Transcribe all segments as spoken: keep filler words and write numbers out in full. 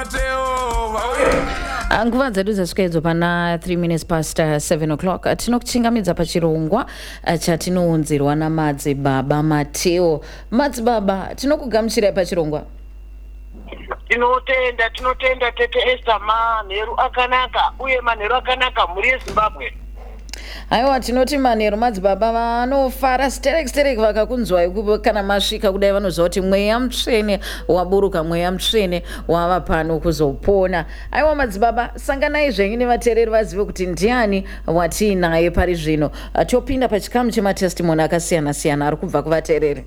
nguva dzedu dzasvika idzo pana three minutes past uh, seven o'clock. Uh, tinokuchingamidza pachirongwa uh, chatinounzirwa namadzibaba Mateo. Madzibaba, tinokugamuchirai pachirongwa. Tinotenda, tinotenda tete Esther, manheru akanaka uye manheru akanaka muri yeZimbabwe. Aiwa, tinoti manheru madzibaba vanofara sterek sterek vakakunzwai kana masvika kudai vanoziva kuti mweya mutsvene waburuka, mweya mutsvene wava pano kuzopona. Aiwa madzibaba, sanganai zvenyu nevateereri vazive kuti ndiani watiinaye pari zvino. Topinda pachikamu chematestimoni akasiyana siyana ari kubva kuvateereri.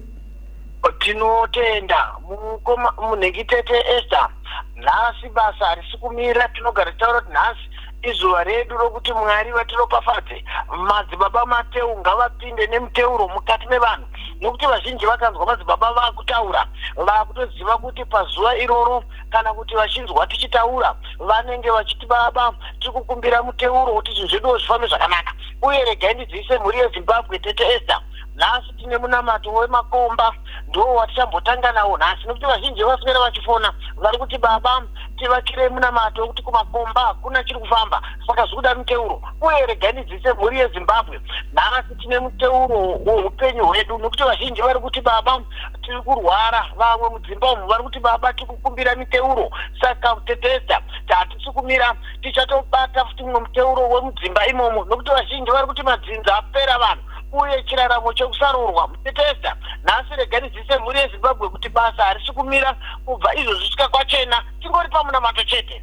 Tinotenda munhengi tete Esther, nhasi basa harisi kumira. Tinogara taura kuti nhasi izuva redu rokuti Mwari vatiropafadze. Madzibaba Mateo ngavapinde nemuteuro mukati mevanhu, nokuti vazhinji vakanzwa madzibaba vakutaura vakutoziva kuti pazuva iroro kana kuti vachinzwa tichitaura vanenge vachiti baba tiri kukumbira muteuro kuti zvinhu zvedu zvifambe zvakanaka. Uye regai ndidziise mhuri yeZimbabwe tete Esther, nhasi tine munamato wemakomba ndo watichambotanga nawo nhasi, nokuti vazhinji vaswera vachifona vari kuti baba tivakire munamato wekuti kumakomba hakuna chiri kufamba, saka zvikuda muteuro. Uye regai ndidziise mhuri yeZimbabwe, nhasi tine muteuro weupenyu hwedu, nokuti vazhinji vari kuti baba tiri kurwara, vamwe mudzimba umu vari kuti baba tiri kukumbira miteuro. Saka tetesta tatisi kumira, tichatobata futi mumwe muteuro wemudzimba imomo, nokuti vazhinji vari kuti madzinza apera vanhu uye chiraramo chekusarurwa. Tetesta nhasi regai ndidziise mhuri yeZimbabwe kuti basa harisi kumira kubva izvo zvisvika kwachena, tingori pamunamato chete.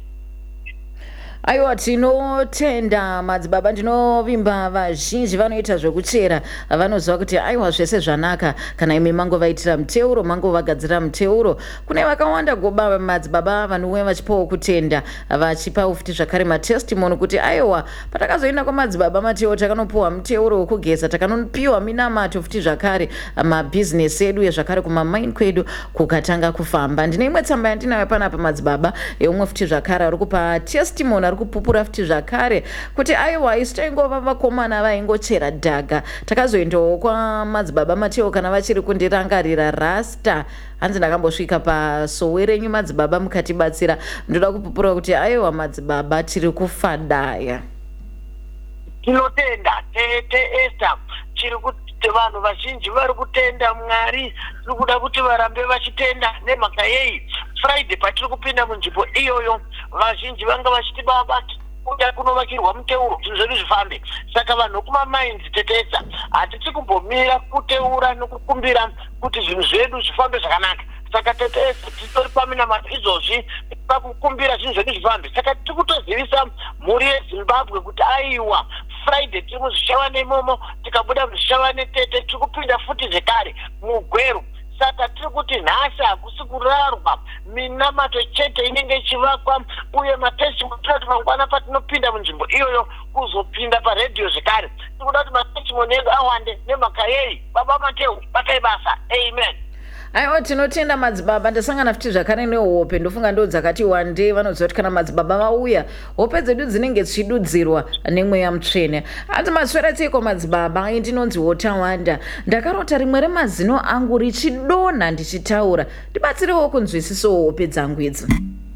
Aiwa, tinotenda madzibaba. Ndinovimba vazhinji vanoita zvekuchera vanoziva kuti aiwa zvese zvanaka kana imi mangovaitira muteuro, mangovagadzira muteuro. Kune vakawanda goba madzibaba vanouya vachipawo kutenda, vachipawo futi zvakare matestimoni kuti aiwa patakazoenda kwamadzibaba Mateo takanopiwa muteuro wekugeza, takanopiwa minamato futi zvakare mabhizinesi edu ezvakare kumamain kwedu kukatanga kufamba. Ndine imwe tsamba yandinayo panapa madzibaba yeumwe futi zvakare ari kupa testimoni kupupura futi zvakare kuti aiwa isu taingova vakomana vaingochera dhaga, takazoendawo kwamadzibaba Mateo kana vachiri kundirangarira rasta. Hanzi ndakambosvika pasowe renyu madzibaba mukatibatsira. Ndoda kupupura kuti aiwa madzibaba tiri kufadaya. Tinotenda tete Esther, chiri kuti vanhu vazhinji vari kutenda Mwari. Tiri kuda kuti varambe vachitenda nemhaka yei Friday patiri kupinda munzvimbo iyoyo vazhinji vanga vachiti baba kuda kunovakirwa muteuro zvinhu zvedu zvifambe. Saka vanhu kumamainzi tetesa hatisi kumbomira kuteura nokukumbira kuti zvinhu zvedu zvifambe zvakanaka. Saka tetesa titori paminamato izvozvi pakukumbira zvinhu zvedu zvifambe. Saka tiri kutozivisa mhuri yeZimbabwe kuti aiwa Friday tiri muzvishavane imomo, tikabuda muzvishavane tete tiri kupinda futi zvekare mugweru. Saka tiri kuti nhasi hakusi kurarwa, minamato chete inenge ichivakwa uye matestimoni tinoti mangwana patinopinda munzvimbo iyoyo kuzopinda paredhiyo zvekare. Tiri kuda kuti matestimoni edu awande nemhaka yei baba Mateo batai basa. Amen. Aiwa, tinotenda madzibaba. Ndasangana futi zvakare nehope, ndofunga ndo dzakati wande vanoziva kuti kana madzibaba vauya hope dzedu dzinenge dzichidudzirwa nemweya mutsvene. Ati maswera tsiko madzibaba, ai ndinonzi Hotawanda, ndakarota rimwe remazino angu richidonha ndichitaura, ndibatsirewo kunzwisisawo hope dzangu idzi.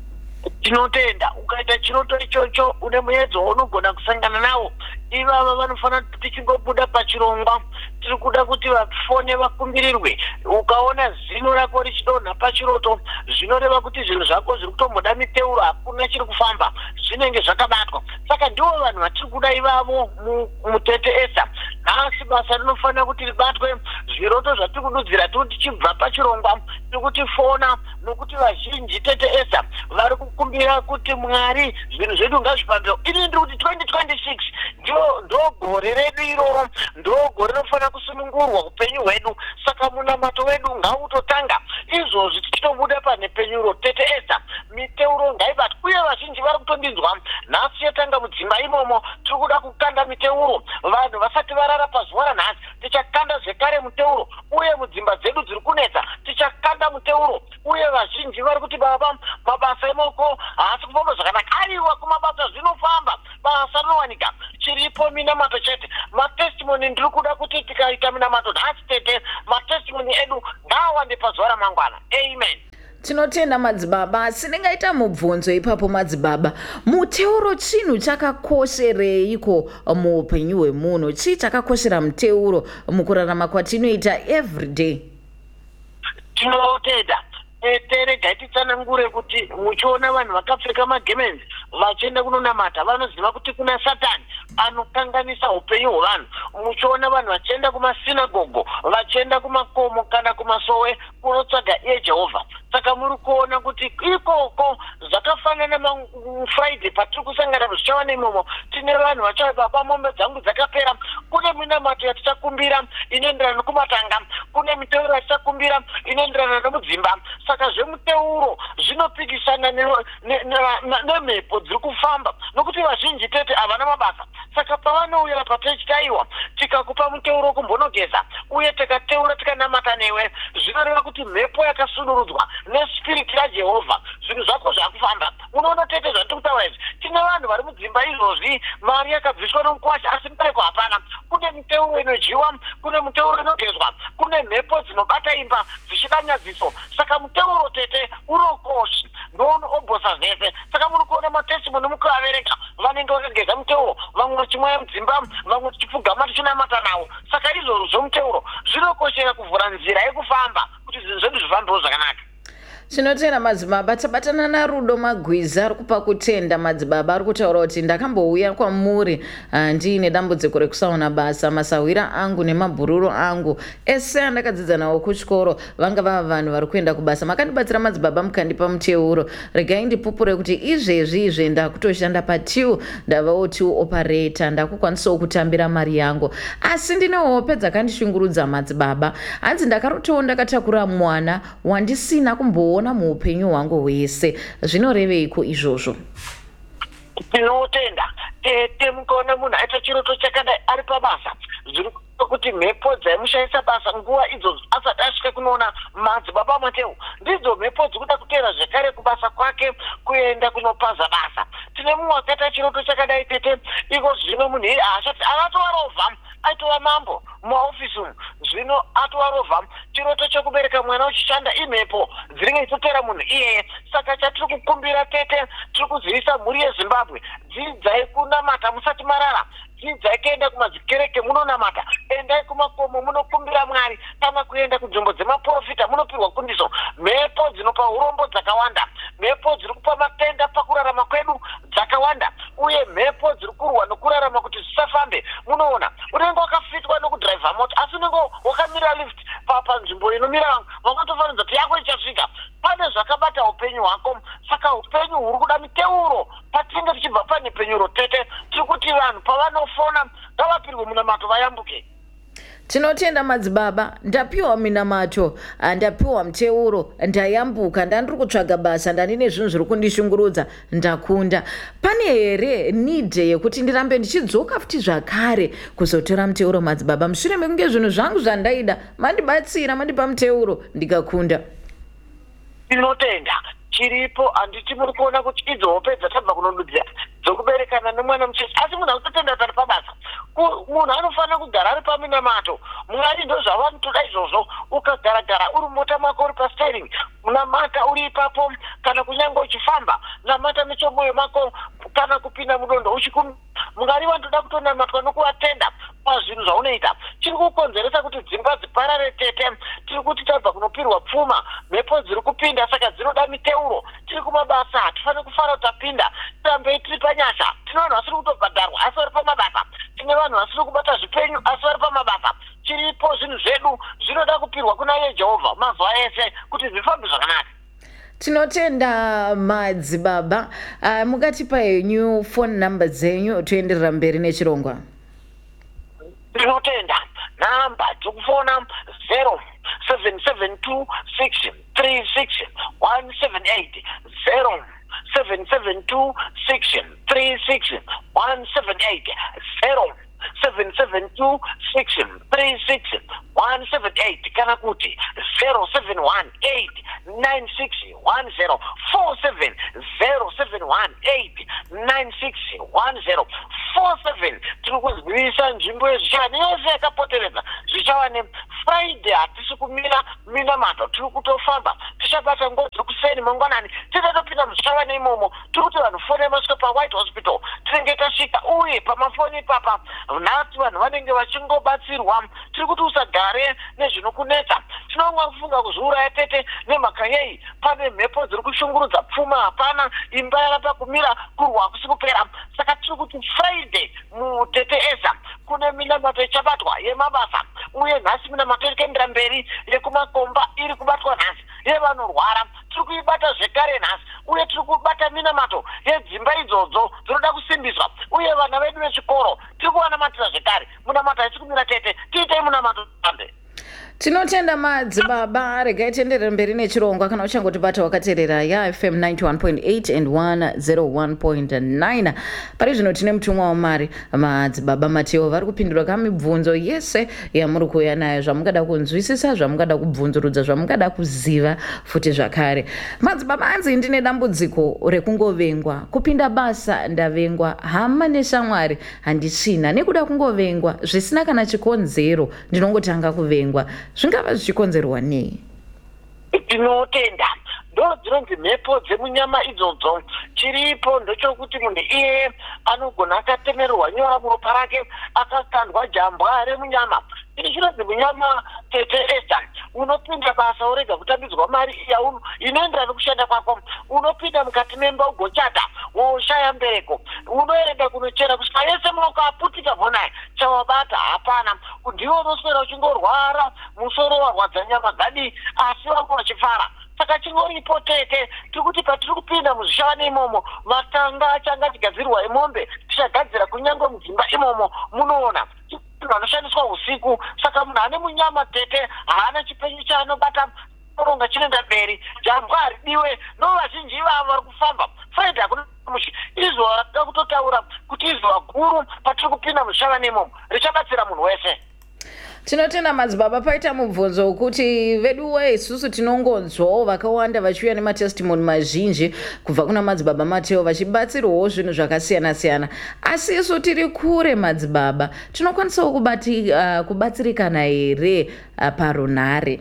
Tinotenda ukaita chiroto ichocho une muedzo unogona kusangana nawo. Ivava vanofana tichingobuda pachirongwa tiri kuda kuti vafone vakumbirirwe. Ukaona zino rako richidonha pachiroto zvinoreva kuti zvinhu zvako zviri kutomboda miteuro, hakuna chiri kufamba, zvinenge zvakabatwa. Saka ndivo vanhu vatiri kuda ivavo mutete Esther. Nhasi basa rinofanira kuti ribatwe. Zviroto zvatiri kududzira tiri tichibva pachirongwa tiri kutifona nokuti vazhinji tete Esther vari kukumbira kuti Mwari zvinhu zvedu ngazvifambe. Ini ndiri kuti twenty twenty-six ndo gore redu iroro, ndo gore rinofanira kusunungurwa upenyu hwedu. Saka munamato wedu ngautotanga izvozvi tichitobuda panhepenyuro tete Esther, miteuro ngaibatwe. Uye vazhinji vari kutondinzwa nhasi yatanga mudzimba imomo tiri kuda kukanda miteuro. Vanhu vasati varara pazuva ranhasi tichakanda zvekare muteuro, uye mudzimba dzedu dziri kunetsa tichakanda muteuro. Uye vazhinji vari kuti baba mabasa emoko haasi kufamba zvakanaka. Aiwa kumabasa zvinofamba, basa rinowanika. Chiripo minamato chete. Matestimoni ndiri kuda kuti tikaita minamato nhasi tete matestimoni edu ngaawande pazuva ramangwana. Amen. tinotenda madzibaba. Asi ndingaita mubvunzo ipapo madzibaba, muteuro chinhu chakakoshereiko muupenyu hwemunhu? Chii chakakoshera muteuro mukurarama kwatinoita everyday? Tinotenda terega titsanangure kuti muchiona vanhu vakapfeka magemenzi vachienda kunonamata vanoziva kuti kuna Satani anokanganisa upenyu hwevanhu. Muchiona vanhu vachienda kumasinagogo vachienda kumakomo kana kumasowe kunotsvaga iye Jehovha. Saka muri kuona kuti ikoko zvakafanana mafriday patiri kusangana zvichava imomo tine vanhu vachava baba mombe dzangu dzakapera. Kune minamato yatichakumbira inoenderana nokumatanga, kune miteuro yatichakumbira inoenderana nomudzimba. Saka zvemuteuro zvinopikisana nemhepo dziri kufamba nokuti vazhinji tete havana mabasa. Saka pavanouya patechitaiwa tikakupa muteuro kumbonogeza uye tikateura tikanamata newe, zvinoreva kuti mhepo yakasudurudzwa nespiriti yaJehovha zvinhu zvako zvakufamba. Unoona tete zvatiri kutaura izvi, tine vanhu vari mudzimba izvozvi mari yakabviswa nomukwasha asi mubereko hapana. Kune muteuro inodyiwa, kune muteuro inogezwa, kune mhepo dzinobata imba dzichida nyadziso. Saka muteuro tete unokoshi ndounoobhosa zvese. Saka muri kuona matesimoni mukuvavereka vanenge vakageza muteuro, vamwe vachimwaya mudzimba, vamwe tichipfugama tichinamata nawo. Saka izvozvo zvomuteuro zvinokoshera kuvhura nzira yekufamba kuti zvinhu zvedu zvifambewo zvakanaka. Tinotenda madzibaba. Tabatana naRudo Magwiza ari kupa kutenda. Madzibaba ari kutaura kuti ndakambouya kwamuri ndiine dambudziko rekusaona basa. Masawira angu nemabhururu angu ese andakadzidza nawo kuchikoro vanga vava vanhu vari kuenda kubasa. Makandibatsira madzibaba mukandipa muteuro. Regai ndipupure kuti izvezvi izve ndakutoshanda patiu ndavawo tiu operator, ndakukwanisawo kutambira mari yangu. Asi ndine hope dzakandishungurudza madzibaba. Hanzi ndakarotowo ndakatakura mwana wandisina kumboona ona muupenyu hwangu hwese. Zvinoreveiko izvozvo? Tinotenda tete mukaona munhu aita chiroto chakadai ari pabasa, zviri kuti mhepo dzaimushaisa basa nguva idzodzo asati asvika kunoona madzibaba Mateo ndidzo mhepo dzikuda kuteera zvekare kubasa kwake kuenda kunopaza basa. Tine mumwe akaita chiroto chakadai tete, iko zvino munhu iri haashati akatovarovha aitova mambo mumaofisi umu, zvino atovarovha. Chiroto chekubereka mwana uchishanda imhepo dziringe dzichitera munhu iyeye. Saka chatiri kukumbira tete, tiri kuzivisa mhuri yeZimbabwe, dzidzai kunamata musati marara, dzidzai kuenda kumazikereke munonamata, endai kumakomo munokumbira Mwari, kana kuenda kunzvimbo dzemaprofita munopirwa kundiso. Mhepo dzinopa urombo dzakawanda, mhepo dziri kupa matenda pakurarama kwedu dzakawanda, uye mhepo dziri kurwa nokurarama kuti zvisafambe. Munoona unenge wakafitwa nokudhiraivha mota asi unenge wakamira lift panzvimbo inomira vakatofanidza kuti yako ichasvika. Pane zvakabata upenyu hwako. Saka upenyu huri kuda miteuro. Patinenge tichibva pane penyuro tete, tiri kuti vanhu pavanofona ngavapirwe munamato vayambuke. Tinotenda madzibaba. Ndapiwa minamato, ndapiwa muteuro, ndayambuka, ndandiri kutsvaga basa, ndandine zvinhu zviri kundishungurudza, ndakunda. Pane here need yekuti ndirambe ndichidzoka futi zvakare kuzotora muteuro madzibaba, mushure mekunge zvinhu zvangu zvandaida mandibatsira, mandipa muteuro ndikakunda? Tinotenda chiripo, handiti muri kuona kuti idzo hope dzatabva kunodudzira dzokuberekana nemwana muchechi. Asi munhu akutotenda kuti ari pabasa, munhu anofanira kugara ari paminamato. Mwari ndo zvavanotoda izvozvo. Ukagaragara uri mumota mako uri pasteering, unamata uri ipapo, kana kunyange uchifamba namata nechomwoyo mako, kana kupinda mudondo uchikumi. Mwari vanotoda kutonamatwa nokuvatenda pazvinhu zvaunoita. Chiri kukonzeresa kuti dzimba dziparare tete. Tiri kuti tabva kunopirwa pfuma, mhepo dziri kupinda, saka dzinoda miteuro. Tiri kumabasa, hatifaniri kufara tapinda, tirambe tiri panyasha. Tine vanhu vasiri kutobhadharwa asi vari pamabasa, tine vanhu vasiri kubata zvipenyu asi vari pamabasa. Chiripo zvinhu zvedu zvinoda kupirwa kuna iye Jehovha mazuva ese kuti zvifambe zvakanaka. Tinotenda madzibaba. Uh, mukatipa henyu phone number dzenyu toenderera mberi nechirongwa. Tinotenda namba dzokufona zero seven seven two six three six one seven eight zero seven seven two six three six one seven eight zero seven seven two six three six one seven eight kana kuti zero seven one eight nine six one zero four seven zero seven one eight nine six one zero four seven tiri kuzivisa nzvimbo yezvichawani yose yakapoteredza zvichawani. Friday hatisi kumira minamato, tiri kutofamba tichabata nguva dzekuseni mangwanani titatopinda muzvichawani imomo. Tiri kuti vanhu fone masvika paWhite Hospital tinenge tasvika, uye pamafoni ipapa nhasi vanhu vanenge vachingobatsirwa. Tiri kuti usagare nezvinokunetsa. Tinongwa kufunga kuzviuraya tete nemhaka yei pane mhepo dziri kushungurudza pfuma hapana, imba yarapa kumira kurwa hakusi kupera. Saka tiri kuti Friday mutete esa kune minamato ichabatwa yemabasa, uye nhasi minamato iri kuendera mberi yekumakomba iri kubatwa nhasi yevanorwara. Tiri kuibata zvekare nhasi, uye tiri kubata minamato yedzimba idzodzo dzinoda kusimbiswa, uye vana vedu vechikoro tiri kuwanamatira zvekare. Munamato haisi kumira tete, tiitei munamato tambe. Tinotenda madzibaba, regai tienderere mberi nechirongwa. Kana uchangotibata wakateerera ya F M ninety-one point eight and one oh one point nine. Pari zvino tine mutumwa waMwari madzibaba Mateo vari kupindura kamibvunzo yese yamuri kuuya nayo, zvamungada kunzwisisa, zvamungada kubvunzurudza, zvamungada kuziva futi zvakare. Madzibaba anzi ndine dambudziko rekungovengwa, kupinda basa ndavengwa, hama neshamwari handisina, nekuda kungovengwa zvisina kana chikonzero ndinongotanga kuvengwa. Zvingava zvichikonzerwa nei? Tinotenda ndo dzinonzi mhepo dzemunyama idzodzo. Chiripo ndechokuti munhu iye anogona akatemerwa nyora muropa rake, akakandwa jambwa remunyama. Ini chinonzi munyama tete esa. Unopinda basa urega kutambidzwa mari yauno inoenderana kushanda kwako. Unopinda mukati memba ugochata woshaya mbereko. Unoenda kunochera kusvika yese maoko aputika mhonaye chawabata hapana. Ndiwo unoswera uchingorwara musoro warwadza nyama gadi asi wako wachifara. Saka chingoripo tete, tiri kuti patiri kupinda muzvishawani imomo matanga achanga achigadzirwa emombe tichagadzira kunyange mudzimba imomo munoona vanoshandiswa usiku. Saka munhu ane munyama tete haana chipenyu chaanobata oronga chinoenda mberi, jambwa haridiwe. No vazhinji ivavo vari kufamba Friday hakuna mushi. Izuva ratoda kutotaura kuti izuva guru patiri kupinda muzvishawani imomo richabatsira munhu wese. Tinotenda madzibaba, paita mubvunzo kuti veduwe isusu tinongonzwawo vakawanda vachiuya nematestimony mazhinji kubva kuna madzibaba Mateo vachibatsirwawo zvinhu zvakasiyana siyana, asi isu tiri kure madzibaba, tinokwanisawo kubati uh, kubatsirikana here uh, parunhare?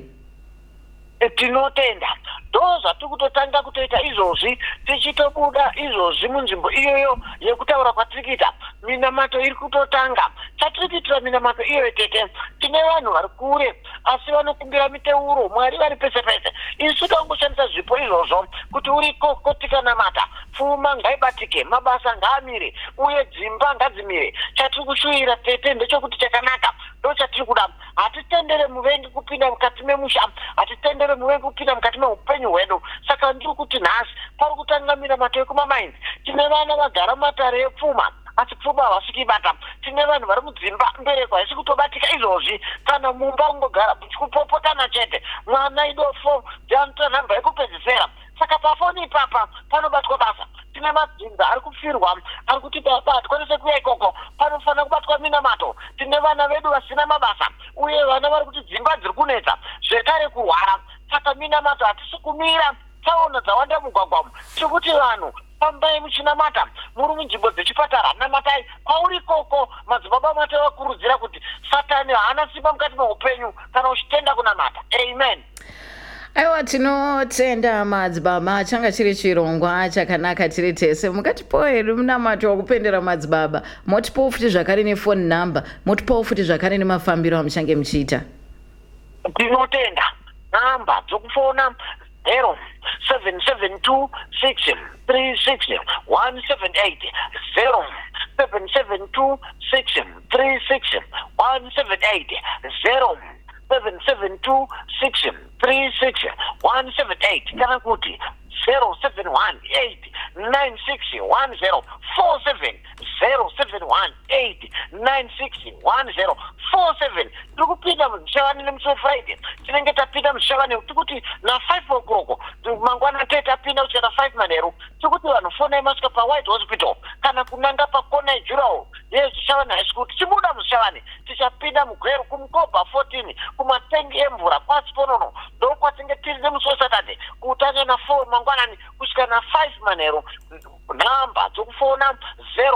Tinotenda ndo zvatiri kutotanga kutoita izvozvi, tichitobuda izvozvi munzvimbo iyoyo yekutaura kwatiri kuita. Minamato iri kutotanga. Chatiri kuitira minamato iyoyo tete, tine vanhu vari kure asi vanokumbira miteuro, Mwari vari pese pese. Isu tongoshandisa zvipo izvozvo kuti uri koko tikanamata, pfuma ngaibatike, mabasa ngaamire, uye dzimba ngadzimire. Chatiri kushuvira tete ndechekuti chakanaka ndo chatiri kuda. Hatitendere muvengi kupinda mukati memusha, hatitendere muvengi kupinda mukati meupenyu hwedu. Saka ndiri kuti nhasi pari kutanga minamato yekumamainzi. Tine vana vagara matare epfuma asi pfuma havasviki bata. Tine vanhu vari mudzimba mbereko haisi kutobatika izvozvi, kana mumba ungogara kupopotana chete, mwana idofo dzanotora nhamba yekupedzisera. Saka pafoni ipapa panobatwa basa. Tine madzinza ari kupfirwa, ari kuti baba hatikwanise kuya ikoko, panofanira kubatwa minamato. Tine vana vedu vasina mabasa, uye vana vari kuti dzimba dziri kunetsa zvekare kurwara. Saka minamato hatisi kumira, tsaona dzawanda mugwagwamo. Tiri kuti vanhu fambai muchinamata, muri munzvimbo dzechipatara namatai kwauri koko. Madzibaba Mateo vakurudzira kuti Satani haana simba mukati meupenyu kana uchitenda kunamata. Amen. Aiwa, tinotenda madzibaba, changa chiri chirongwa chakanaka tiri tese. Mukatipo hedu munamato wakupendera madzibaba, motipowo futi zvakare nefoni namba, motipowo futi zvakare nemafambiro amuchange muchiita. Tinotenda namba dzokufona zero seven seven two six three six one seven eight, zero seven seven two six three six one seven eight, zero seven seven two six three six one seven eight, kana kuti zero seven one eight nine six one zero four seven, zero seven one eight nine six one zero four seven. Tiri kupinda muzvishawani nemusi Friday, tinenge tapinda muzvishawani tikuti na five o'clock mangwana tete tapinda kusvika five manheru. Tikuti vanhu fonai masvika paWhite Hospital kana kunanga pakona yejurawo yezvishawani high school. Tichibuda muzvishawani tichapinda mugweru kumukobha fourteen kumatengi emvura kwasiponono, ndo kwatinge tiri nemusi weSaturday kutanga na four mangwanani kusvika na five manheru. Namba dzokufona zero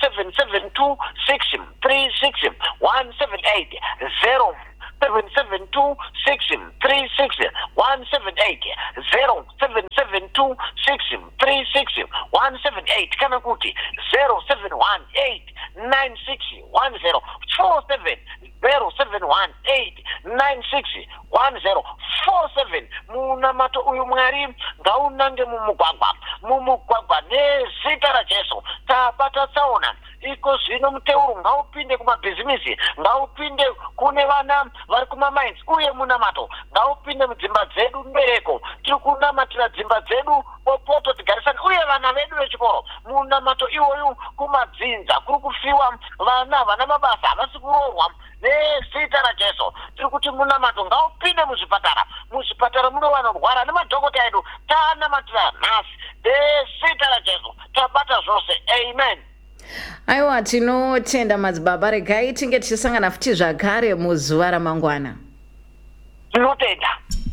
seven seven two six three six one seven eight zero seven seven two six three six one seven eight zero seven seven two six three six one seven eight kana kuti zero seven one eight nine six one zero four seven zero seven one eight nine six one zero four seven. Munamato uyu mwari ngaunange mumugwagwa mumugwagwa nezita raJesu tapata tsaona iko zvino muteuro ngaupinde kumabhizimisi ngaupinde kune vana vari kumamines uye munamato ngaupinde mudzimba dzedu mbereko tiri kunamatira dzimba dzedu popoto tigarisani uye vana vedu vechikoro munamato iwoyu kumadzinza kuri kufiwa vana vana mabasa havasi kurohwa nezita raJesu tiri kuti munamato ngaupinde muzvipatara muzvipatara muno vanorwara nemadhokota edu tanamatira nhasi nezita raJesu tabata zvose amen. Aiwa tinotenda madzibaba, regai tinge tichisangana futi zvakare muzuva ramangwana. Tinotenda.